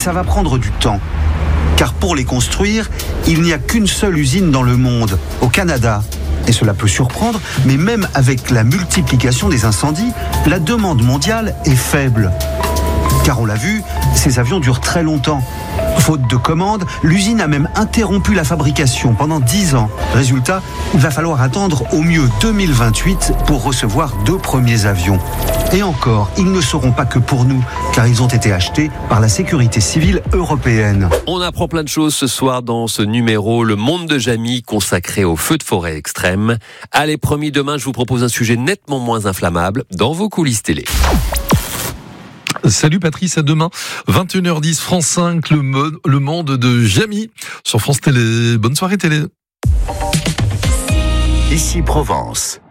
ça va prendre du temps. Car pour les construire, il n'y a qu'une seule usine dans le monde, au Canada. Et cela peut surprendre, mais même avec la multiplication des incendies, la demande mondiale est faible. Car on l'a vu, ces avions durent très longtemps. Faute de commandes, l'usine a même interrompu la fabrication pendant 10 ans. Résultat, il va falloir attendre au mieux 2028 pour recevoir 2 premiers avions. Et encore, ils ne seront pas que pour nous, car ils ont été achetés par la sécurité civile européenne. On apprend plein de choses ce soir dans ce numéro Le Monde de Jamy consacré aux feux de forêt extrêmes. Allez, promis, demain je vous propose un sujet nettement moins inflammable dans vos coulisses télé. Salut Patrice, à demain, 21h10, France 5, le monde de Jamy sur France Télé. Bonne soirée télé. Ici Provence.